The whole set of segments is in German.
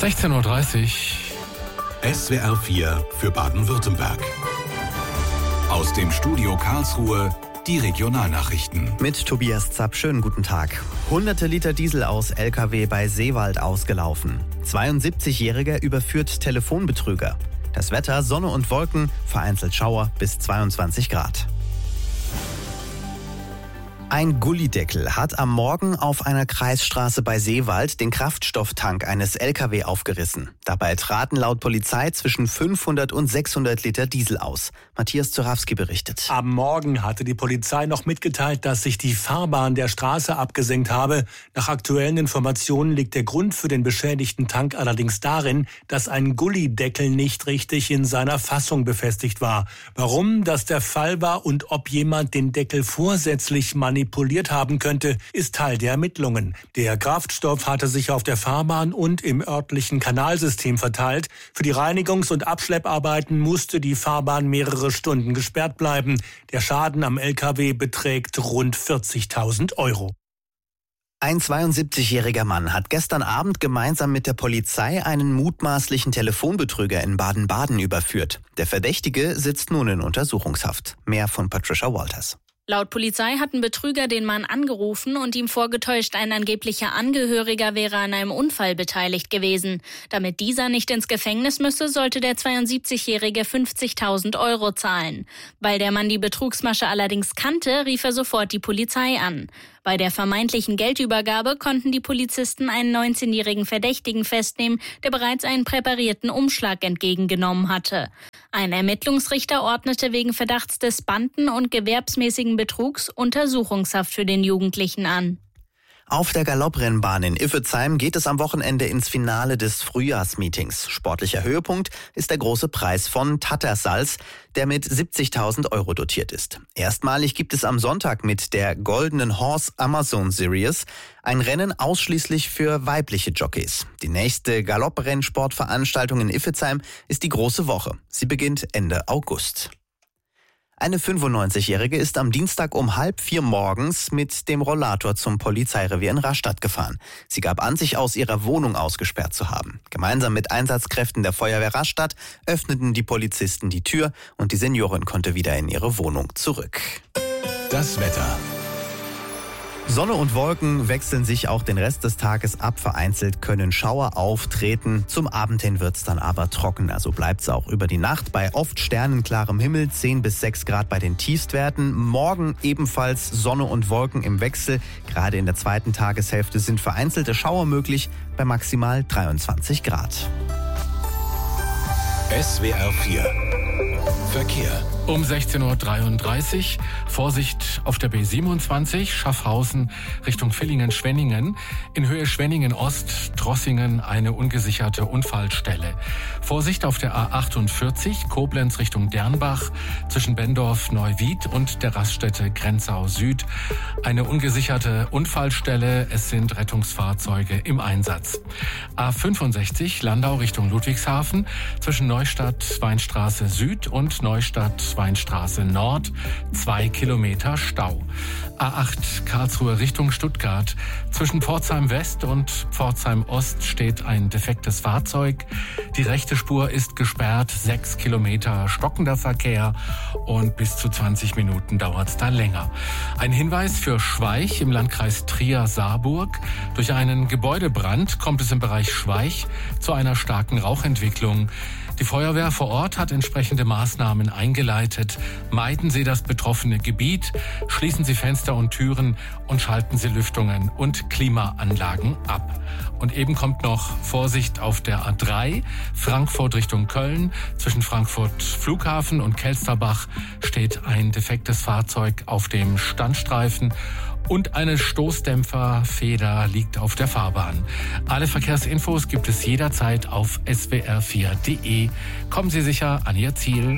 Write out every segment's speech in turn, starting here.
16:30 Uhr. SWR 4 für Baden-Württemberg. Aus dem Studio Karlsruhe die Regionalnachrichten. Mit Tobias Zapp, schönen guten Tag. Hunderte Liter Diesel aus LKW bei Seewald ausgelaufen. 72-Jähriger überführt Telefonbetrüger. Das Wetter, Sonne und Wolken, vereinzelt Schauer bis 22 Grad. Ein Gullideckel hat am Morgen auf einer Kreisstraße bei Seewald den Kraftstofftank eines LKW aufgerissen. Dabei traten laut Polizei zwischen 500 und 600 Liter Diesel aus. Matthias Zurawski berichtet. Am Morgen hatte die Polizei noch mitgeteilt, dass sich die Fahrbahn der Straße abgesenkt habe. Nach aktuellen Informationen liegt der Grund für den beschädigten Tank allerdings darin, dass ein Gullideckel nicht richtig in seiner Fassung befestigt war. Warum das der Fall war und ob jemand den Deckel vorsätzlich manipuliert haben könnte, ist Teil der Ermittlungen. Der Kraftstoff hatte sich auf der Fahrbahn und im örtlichen Kanalsystem verteilt. Für die Reinigungs- und Abschlepparbeiten musste die Fahrbahn mehrere Stunden gesperrt bleiben. Der Schaden am LKW beträgt rund 40.000 Euro. Ein 72-jähriger Mann hat gestern Abend gemeinsam mit der Polizei einen mutmaßlichen Telefonbetrüger in Baden-Baden überführt. Der Verdächtige sitzt nun in Untersuchungshaft. Mehr von Patricia Walters. Laut Polizei hatten Betrüger den Mann angerufen und ihm vorgetäuscht, ein angeblicher Angehöriger wäre an einem Unfall beteiligt gewesen. Damit dieser nicht ins Gefängnis müsse, sollte der 72-Jährige 50.000 Euro zahlen. Weil der Mann die Betrugsmasche allerdings kannte, rief er sofort die Polizei an. Bei der vermeintlichen Geldübergabe konnten die Polizisten einen 19-jährigen Verdächtigen festnehmen, der bereits einen präparierten Umschlag entgegengenommen hatte. Ein Ermittlungsrichter ordnete wegen Verdachts des Banden- und gewerbsmäßigen Betrugs Untersuchungshaft für den Jugendlichen an. Auf der Galopprennbahn in Iffezheim geht es am Wochenende ins Finale des Frühjahrsmeetings. Sportlicher Höhepunkt ist der große Preis von Tattersall's, der mit 70.000 Euro dotiert ist. Erstmalig gibt es am Sonntag mit der Golden Horse Amazon Series ein Rennen ausschließlich für weibliche Jockeys. Die nächste Galopprennsportveranstaltung in Iffezheim ist die Große Woche. Sie beginnt Ende August. Eine 95-Jährige ist am Dienstag um 3:30 morgens mit dem Rollator zum Polizeirevier in Rastatt gefahren. Sie gab an, sich aus ihrer Wohnung ausgesperrt zu haben. Gemeinsam mit Einsatzkräften der Feuerwehr Rastatt öffneten die Polizisten die Tür und die Seniorin konnte wieder in ihre Wohnung zurück. Das Wetter. Sonne und Wolken wechseln sich auch den Rest des Tages ab. Vereinzelt können Schauer auftreten. Zum Abend hin wird's dann aber trocken. Also bleibt's auch über die Nacht bei oft sternenklarem Himmel. 10 bis 6 Grad bei den Tiefstwerten. Morgen ebenfalls Sonne und Wolken im Wechsel. Gerade in der zweiten Tageshälfte sind vereinzelte Schauer möglich bei maximal 23 Grad. SWR 4 Verkehr. Um 16:33 Uhr, Vorsicht auf der B27, Schaffhausen Richtung Villingen-Schwenningen. In Höhe Schwenningen-Ost, Trossingen eine ungesicherte Unfallstelle. Vorsicht auf der A48, Koblenz Richtung Dernbach, zwischen Bendorf-Neuwied und der Raststätte Grenzau Süd. Eine ungesicherte Unfallstelle, es sind Rettungsfahrzeuge im Einsatz. A65, Landau Richtung Ludwigshafen, zwischen Neustadt-Weinstraße Süd und Neustadt-Weinstraße Nord, 2 Kilometer Stau. A8 Karlsruhe Richtung Stuttgart. Zwischen Pforzheim West und Pforzheim Ost steht ein defektes Fahrzeug. Die rechte Spur ist gesperrt, 6 Kilometer stockender Verkehr und bis zu 20 Minuten dauert es da länger. Ein Hinweis für Schweich im Landkreis Trier-Saarburg. Durch einen Gebäudebrand kommt es im Bereich Schweich zu einer starken Rauchentwicklung. Die Feuerwehr vor Ort hat entsprechende Maßnahmen eingeleitet. Meiden Sie das betroffene Gebiet, schließen Sie Fenster und Türen und schalten Sie Lüftungen und Klimaanlagen ab. Und eben kommt noch Vorsicht auf der A3, Frankfurt Richtung Köln. Zwischen Frankfurt Flughafen und Kelsterbach steht ein defektes Fahrzeug auf dem Standstreifen. Und eine Stoßdämpferfeder liegt auf der Fahrbahn. Alle Verkehrsinfos gibt es jederzeit auf swr4.de. Kommen Sie sicher an Ihr Ziel.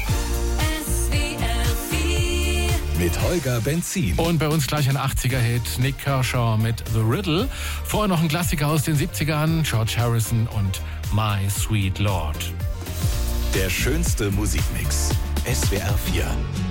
Mit Holger Benzin. Und bei uns gleich ein 80er-Hit, Nick Kershaw mit The Riddle. Vorher noch ein Klassiker aus den 70ern, George Harrison und My Sweet Lord. Der schönste Musikmix. SWR 4.